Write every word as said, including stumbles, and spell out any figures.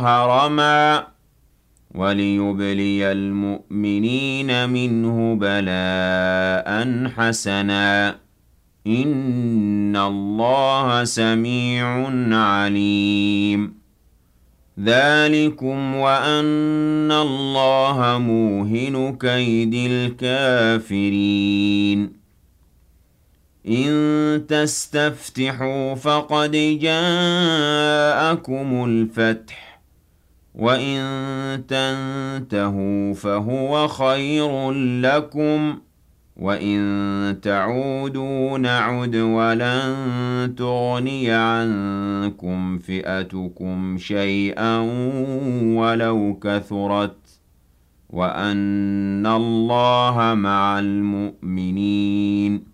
هَرَمًا وَلِيُبْلِيَ الْمُؤْمِنِينَ مِنْهُ بَلَاءً حَسَنًا ۚ إِنَّ اللَّهَ سَمِيعٌ عَلِيمٌ. ذَٰلِكُمْ وَأَنَّ اللَّهَ مُوهِنُ كَيْدِ الْكَافِرِينَ. إِن تَسْتَفْتِحُوا فَقَدْ جَاءَكُمُ الْفَتْحُ ۖ وَإِن تَنتَهُوا فَهُوَ خَيْرٌ لَّكُمْ ۖ وَإِن تَعُودُوا نَعُدْ وَلَن تُغْنِيَ عَنكُمْ فِئَتُكُمْ شَيْئًا وَلَوْ كَثُرَتْ ۚ وَأَنَّ اللَّهَ مَعَ الْمُؤْمِنِينَ.